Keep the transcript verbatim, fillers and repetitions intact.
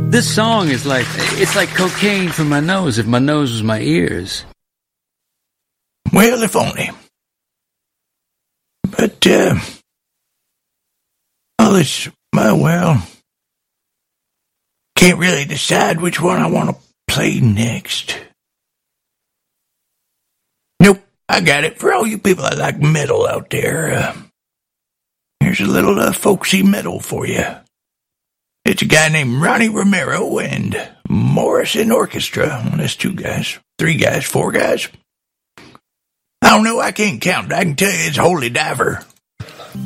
This song is like, it's like cocaine for my nose if my nose was my ears. Well, if only. But, uh, all this, well, well, can't really decide which one I want to play next. Nope, I got it. For all you people that like metal out there, uh, here's a little uh, folksy metal for you. It's a guy named Ronnie Romero and Morrison Orchestra. Well, that's two guys, three guys, four guys. I don't know, I can't count. I can tell you it's Holy Diver.